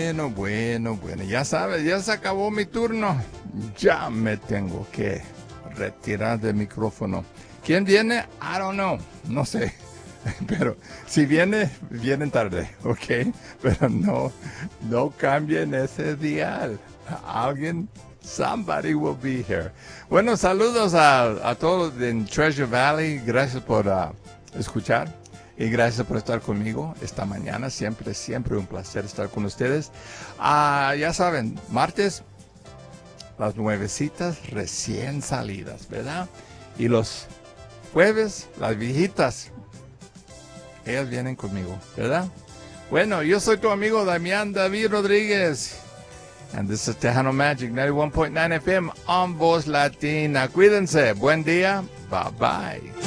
Bueno. Ya sabes, ya se acabó mi turno. Ya me tengo que retirar del micrófono. ¿Quién viene? I don't know. No sé. Pero si vienen tarde, ¿ok? Pero no cambien ese dial. Somebody will be here. Bueno, saludos a todos en Treasure Valley. Gracias por escuchar. Y gracias por estar conmigo esta mañana. Siempre un placer estar con ustedes. Ya saben, martes, las nuevecitas recién salidas, ¿verdad? Y los jueves, las viejitas, ellas vienen conmigo, ¿verdad? Bueno, yo soy tu amigo Damián David Rodríguez. And this is Tejano Magic 91.9 FM on Voz Latina. Cuídense. Buen día. Bye bye.